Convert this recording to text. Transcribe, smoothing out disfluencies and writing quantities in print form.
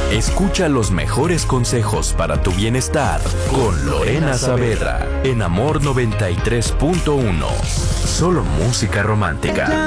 Escucha los mejores consejos para tu bienestar con Lorena Saavedra en Amor 93.1. Solo música romántica.